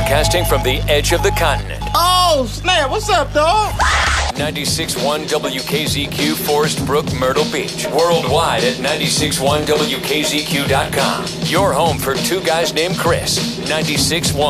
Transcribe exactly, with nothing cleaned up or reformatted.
Broadcasting from the edge of the continent. Oh, snap. What's up, dog? ninety-six point one W K Z Q, Forest Brook, Myrtle Beach. Worldwide at ninety-six point one W K Z Q dot com. Your home for two guys named Chris. ninety-six point one.